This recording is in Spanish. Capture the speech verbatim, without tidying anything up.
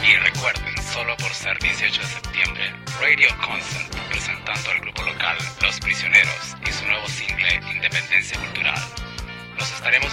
Y recuerden, solo por ser dieciocho de septiembre, Radio Constant presentando al grupo local Los Prisioneros y su nuevo single Independencia Cultural. Los estaremos